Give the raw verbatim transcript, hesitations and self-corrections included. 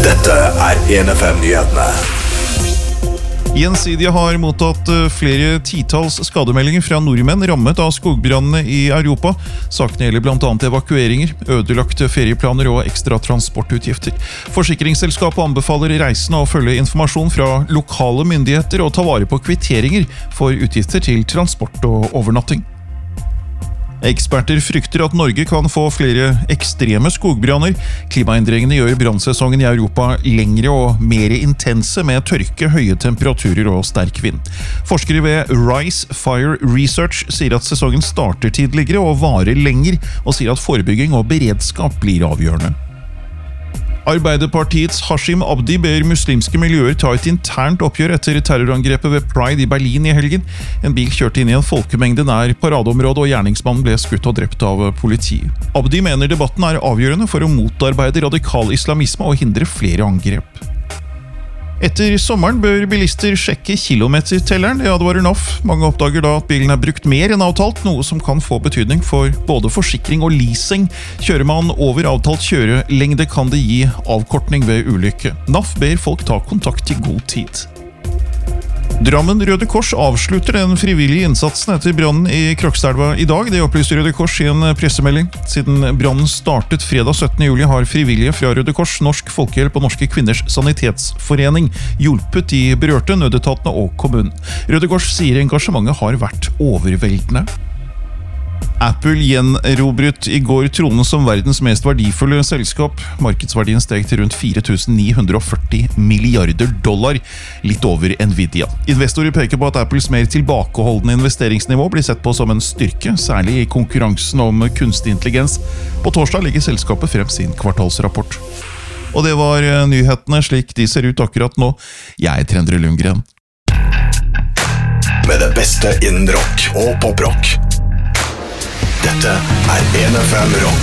Dette er en F M-nyhetene. Gjensidige har mottatt flere titals skademeldinger fra nordmenn rammet av skogbrannene i Europa. Sakene gjelder blant annet evakueringer, ødelagte ferieplaner og ekstra transportutgifter. Forsikringsselskapet anbefaler reisende å følge informasjon fra lokale myndigheter og ta vare på kvitteringer for utgifter til transport og overnatting. Eksperter frykter at Norge kan få flere ekstreme skogbranner. Klimaendringene gjør brannsesongen i Europa lengre og mer intense med tørke, høye temperaturer og sterk vind. Forskere ved Rise Fire Research sier at sesongen starter tidligere og varer lenger, og sier at forebygging og beredskap blir avgjørende. Arbeiderpartiets Hashim Abdi ber muslimske miljøer ta et internt oppgjør etter terrorangrepet ved Pride i Berlin i helgen. En bil kjørte inn i en folkemengde nær paradeområdet, og gjerningsmannen ble skutt og drept av politiet. Abdi mener debatten er avgjørende for å motarbeide radikal islamisme og hindre flere angrep. Etter sommeren bør bilister sjekke kilometertelleren, det advarer N A F. Mange oppdager da at bilen er brukt mer enn avtalt, noe som kan få betydning for både forsikring og leasing. Kjører man over avtalt kjørelengde, kan det gi avkortning ved ulykke. N A F ber folk ta kontakt i god tid. Drammen Røde Kors avslutter den frivillige innsatsen etter brannen i Krokstadelva i dag. Det opplyser Røde Kors i en pressemelding. Siden brannen startet fredag syttende juli har frivillige fra Røde Kors, Norsk Folkehjelp og Norske Kvinners Sanitetsforening hjulpet de berørte nødetatene og kommunen. Røde Kors sier engasjementet har vært overveldende. Apple gjenerobret i går tronen som verdens mest verdifulle selskap. Markedsverdien steg til rundt fire tusen ni hundre og førti milliarder dollar, litt over Nvidia. Investorer peker på at Apples mer tilbakeholdende investeringsnivå blir sett på som en styrke, særlig i konkurransen om kunstig intelligens. På torsdag legger selskapet frem sin kvartalsrapport. Og det var nyhetene slik de ser ut akkurat nå. Jeg er Endre Lundgren. Med det beste innen rock og poprock. Dette er en F M Rock.